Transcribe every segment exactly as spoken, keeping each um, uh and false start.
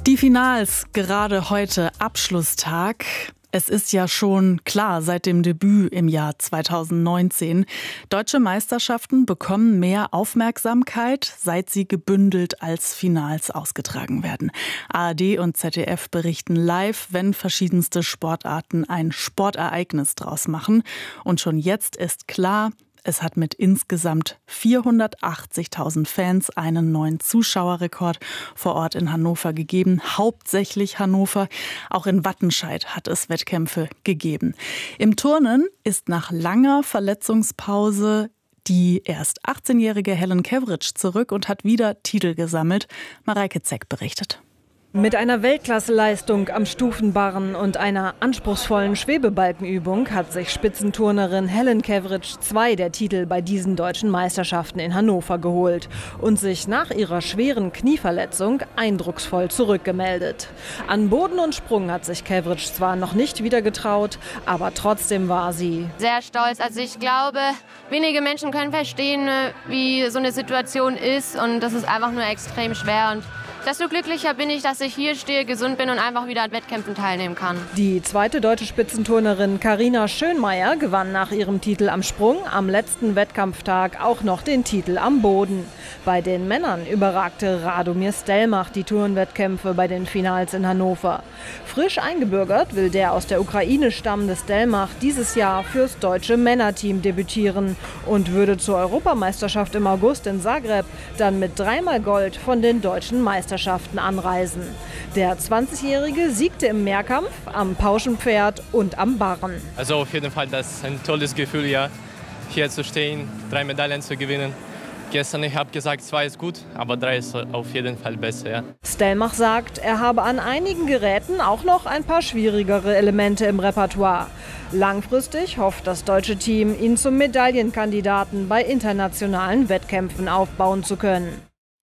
Die Finals, gerade heute Abschlusstag. Es ist ja schon klar seit dem Debüt im Jahr zweitausendneunzehn. Deutsche Meisterschaften bekommen mehr Aufmerksamkeit, seit sie gebündelt als Finals ausgetragen werden. A R D und Z D F berichten live, wenn verschiedenste Sportarten ein Sportereignis draus machen. Und schon jetzt ist klar, es hat mit insgesamt vierhundertachtzigtausend Fans einen neuen Zuschauerrekord vor Ort in Hannover gegeben. Hauptsächlich Hannover. Auch in Wattenscheid hat es Wettkämpfe gegeben. Im Turnen ist nach langer Verletzungspause die erst achtzehnjährige Helen Cavridge zurück und hat wieder Titel gesammelt. Mareike Zeck berichtet. Mit einer Weltklasseleistung am Stufenbarren und einer anspruchsvollen Schwebebalkenübung hat sich Spitzenturnerin Helen Cavridge zwei der Titel bei diesen deutschen Meisterschaften in Hannover geholt und sich nach ihrer schweren Knieverletzung eindrucksvoll zurückgemeldet. An Boden und Sprung hat sich Cavridge zwar noch nicht wieder getraut, aber trotzdem war sie sehr stolz. Also ich glaube, wenige Menschen können verstehen, wie so eine Situation ist, und das ist einfach nur extrem schwer. Und desto glücklicher bin ich, dass ich hier stehe, gesund bin und einfach wieder an Wettkämpfen teilnehmen kann. Die zweite deutsche Spitzenturnerin Carina Schönmeier gewann nach ihrem Titel am Sprung am letzten Wettkampftag auch noch den Titel am Boden. Bei den Männern überragte Radomir Stelmach die Turnwettkämpfe bei den Finals in Hannover. Frisch eingebürgert will der aus der Ukraine stammende Stelmach dieses Jahr fürs deutsche Männerteam debütieren und würde zur Europameisterschaft im August in Zagreb dann mit dreimal Gold von den deutschen Meisterschaften anreisen. Der zwanzigjährige siegte im Mehrkampf, am Pauschenpferd und am Barren. Also auf jeden Fall, das ist ein tolles Gefühl, ja, hier zu stehen, drei Medaillen zu gewinnen. Gestern, ich habe gesagt, zwei ist gut, aber drei ist auf jeden Fall besser. Ja. Stelmach sagt, er habe an einigen Geräten auch noch ein paar schwierigere Elemente im Repertoire. Langfristig hofft das deutsche Team, ihn zum Medaillenkandidaten bei internationalen Wettkämpfen aufbauen zu können.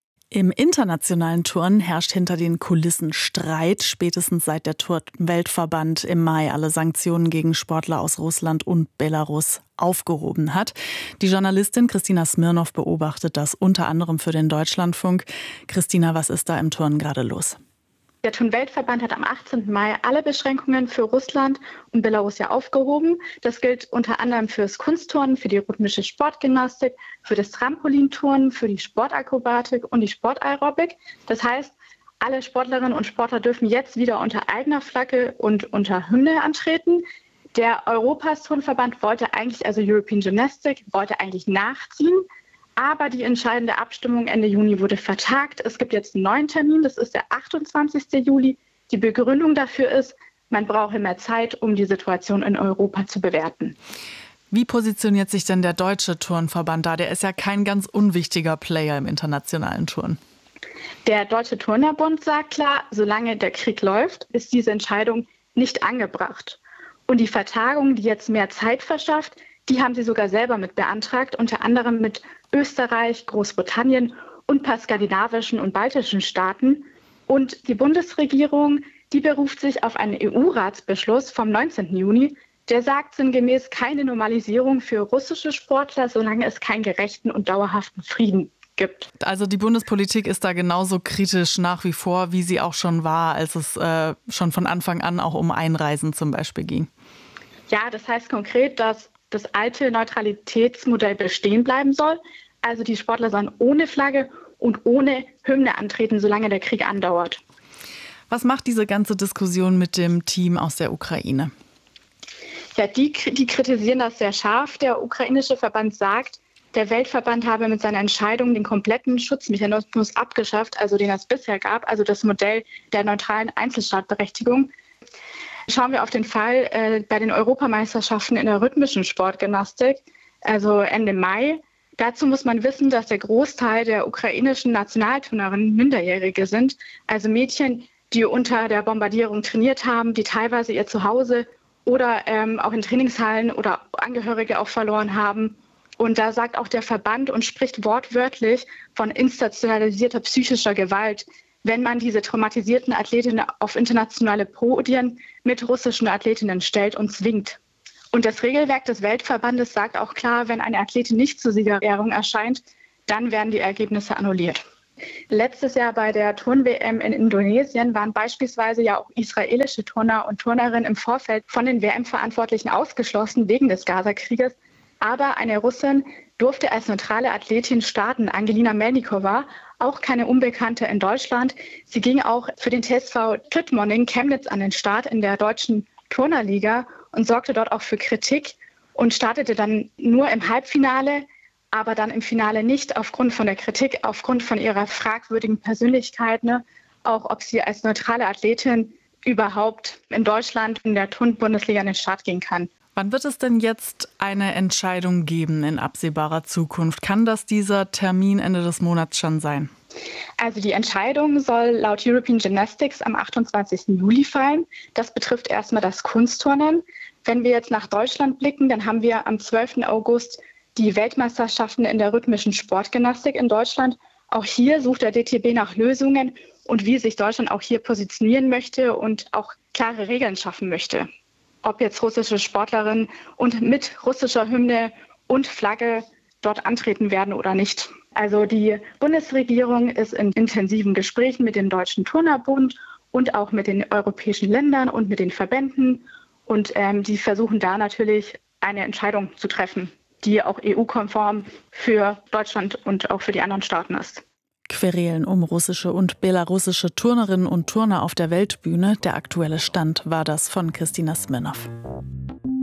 Im internationalen Turnen herrscht hinter den Kulissen Streit, spätestens seit der Turn-Weltverband im Mai alle Sanktionen gegen Sportler aus Russland und Belarus aufgehoben hat. Die Journalistin Christina Smirnow beobachtet das unter anderem für den Deutschlandfunk. Christina, was ist da im Turnen gerade los? Der Turn-Weltverband hat am achtzehnten Mai alle Beschränkungen für Russland und Belarus ja aufgehoben. Das gilt unter anderem fürs Kunstturnen, für die rhythmische Sportgymnastik, für das Trampolinturnen, für die Sportakrobatik und die Sportaerobik. Das heißt, alle Sportlerinnen und Sportler dürfen jetzt wieder unter eigener Flagge und unter Hymne antreten. Der Europas-Turnverband wollte eigentlich, also European Gymnastic, wollte eigentlich nachziehen. Aber die entscheidende Abstimmung Ende Juni wurde vertagt. Es gibt jetzt einen neuen Termin, das ist der achtundzwanzigste Juli. Die Begründung dafür ist, man brauche mehr Zeit, um die Situation in Europa zu bewerten. Wie positioniert sich denn der Deutsche Turnverband da? Der ist ja kein ganz unwichtiger Player im internationalen Turnen. Der Deutsche Turnerbund sagt klar, solange der Krieg läuft, ist diese Entscheidung nicht angebracht. Und die Vertagung, die jetzt mehr Zeit verschafft, die haben sie sogar selber mit beantragt, unter anderem mit Österreich, Großbritannien und ein paar skandinavischen und baltischen Staaten. Und die Bundesregierung, die beruft sich auf einen E U-Ratsbeschluss vom neunzehnten Juni. Der sagt sinngemäß keine Normalisierung für russische Sportler, solange es keinen gerechten und dauerhaften Frieden gibt. Also die Bundespolitik ist da genauso kritisch nach wie vor, wie sie auch schon war, als es äh, schon von Anfang an auch um Einreisen zum Beispiel ging. Ja, das heißt konkret, dass das alte Neutralitätsmodell bestehen bleiben soll. Also die Sportler sollen ohne Flagge und ohne Hymne antreten, solange der Krieg andauert. Was macht diese ganze Diskussion mit dem Team aus der Ukraine? Ja, die, die kritisieren das sehr scharf. Der ukrainische Verband sagt, der Weltverband habe mit seiner Entscheidung den kompletten Schutzmechanismus abgeschafft, also den es bisher gab, also das Modell der neutralen Einzelstartberechtigung. Schauen wir auf den Fall äh, bei den Europameisterschaften in der rhythmischen Sportgymnastik, also Ende Mai. Dazu muss man wissen, dass der Großteil der ukrainischen Nationalturnerinnen Minderjährige sind, also Mädchen, die unter der Bombardierung trainiert haben, die teilweise ihr Zuhause oder ähm, auch in Trainingshallen oder Angehörige auch verloren haben. Und da sagt auch der Verband und spricht wortwörtlich von institutionalisierter psychischer Gewalt, wenn man diese traumatisierten Athletinnen auf internationale Podien mit russischen Athletinnen stellt und zwingt. Und das Regelwerk des Weltverbandes sagt auch klar, wenn eine Athletin nicht zur Siegerehrung erscheint, dann werden die Ergebnisse annulliert. Letztes Jahr bei der Turn-W M in Indonesien waren beispielsweise ja auch israelische Turner und Turnerinnen im Vorfeld von den W M-Verantwortlichen ausgeschlossen wegen des Gazakrieges. Aber eine Russin durfte als neutrale Athletin starten, Angelina Melnikova, auch keine Unbekannte in Deutschland. Sie ging auch für den T S V Trutmoning Chemnitz an den Start in der deutschen Turnerliga und sorgte dort auch für Kritik und startete dann nur im Halbfinale, aber dann im Finale nicht aufgrund von der Kritik, aufgrund von ihrer fragwürdigen Persönlichkeit, ne? Auch ob sie als neutrale Athletin überhaupt in Deutschland in der Turn-Bundesliga an den Start gehen kann. Wann wird es denn jetzt eine Entscheidung geben in absehbarer Zukunft? Kann das dieser Termin Ende des Monats schon sein? Also die Entscheidung soll laut European Gymnastics am achtundzwanzigsten Juli fallen. Das betrifft erstmal das Kunstturnen. Wenn wir jetzt nach Deutschland blicken, dann haben wir am zwölften August die Weltmeisterschaften in der rhythmischen Sportgymnastik in Deutschland. Auch hier sucht der D T B nach Lösungen und wie sich Deutschland auch hier positionieren möchte und auch klare Regeln schaffen möchte. Ob jetzt russische Sportlerinnen und mit russischer Hymne und Flagge dort antreten werden oder nicht. Also die Bundesregierung ist in intensiven Gesprächen mit dem Deutschen Turnerbund und auch mit den europäischen Ländern und mit den Verbänden. Und ähm, die versuchen da natürlich eine Entscheidung zu treffen, die auch E U-konform für Deutschland und auch für die anderen Staaten ist. Querelen um russische und belarussische Turnerinnen und Turner auf der Weltbühne. Der aktuelle Stand war das von Christina Smirnoff.